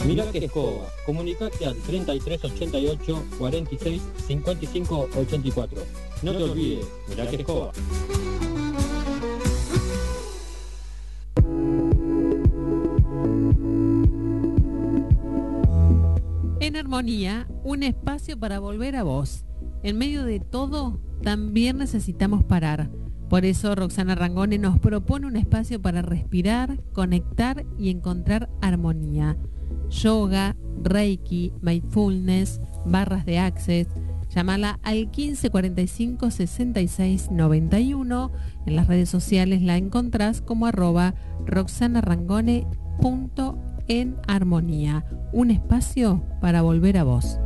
Mirá qué escoba. Comunicate al 3388 46 55 84. No te olvides, mirá qué escoba. En Armonía, un espacio para volver a vos. En medio de todo, también necesitamos parar. Por eso Roxana Rangone nos propone un espacio para respirar, conectar y encontrar armonía. Yoga, Reiki, Mindfulness, barras de Access. Llámala al 1545 66 91. En las redes sociales la encontrás como @roxanarangone.enarmonía. Un espacio para volver a vos.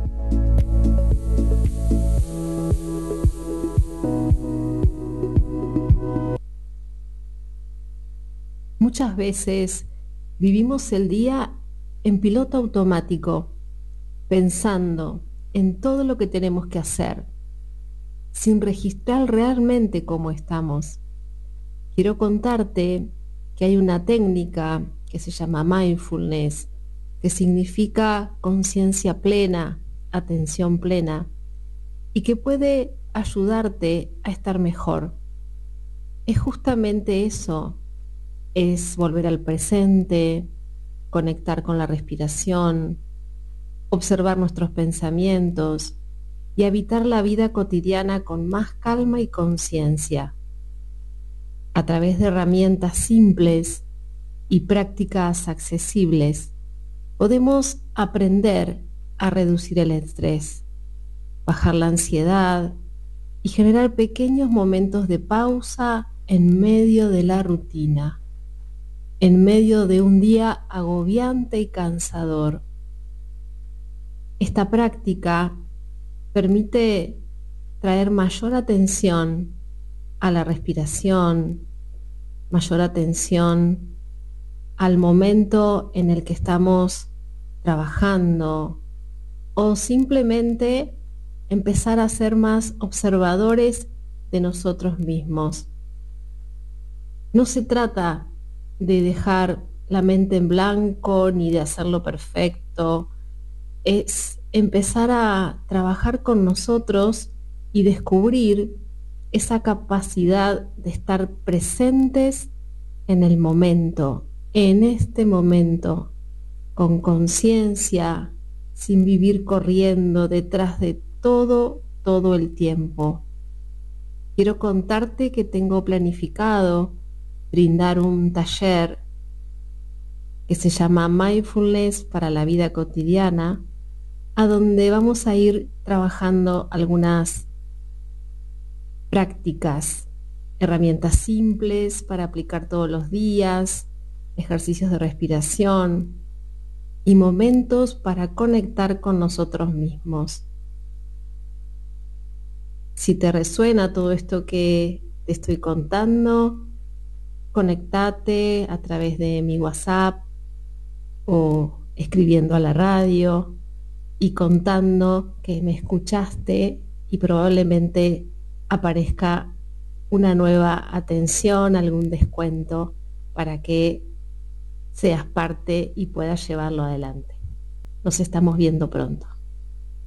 Muchas veces vivimos el día en piloto automático, pensando en todo lo que tenemos que hacer, sin registrar realmente cómo estamos. Quiero contarte que hay una técnica que se llama mindfulness, que significa conciencia plena, atención plena, y que puede ayudarte a estar mejor. Es justamente eso, es volver al presente, conectar con la respiración, observar nuestros pensamientos y habitar la vida cotidiana con más calma y conciencia. A través de herramientas simples y prácticas accesibles, podemos aprender a reducir el estrés, bajar la ansiedad y generar pequeños momentos de pausa en medio de la rutina, en medio de un día agobiante y cansador. Esta práctica permite traer mayor atención a la respiración, mayor atención al momento en el que estamos trabajando o simplemente empezar a ser más observadores de nosotros mismos. No se trata de dejar la mente en blanco ni de hacerlo perfecto, es empezar a trabajar con nosotros y descubrir esa capacidad de estar presentes en el momento, en este momento, con conciencia, sin vivir corriendo detrás de todo el tiempo. Quiero contarte que tengo planificado brindar un taller que se llama Mindfulness para la vida cotidiana, a donde vamos a ir trabajando algunas prácticas, herramientas simples para aplicar todos los días, ejercicios de respiración y momentos para conectar con nosotros mismos. Si te resuena todo esto que te estoy contando, conectate a través de mi WhatsApp o escribiendo a la radio y contando que me escuchaste, y probablemente aparezca una nueva atención, algún descuento para que seas parte y puedas llevarlo adelante. Nos estamos viendo pronto.